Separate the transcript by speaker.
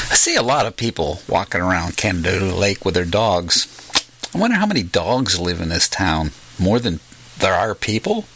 Speaker 1: I see a lot of people walking around Canada Lake with their dogs. I wonder how many dogs live in this town. More than there are people?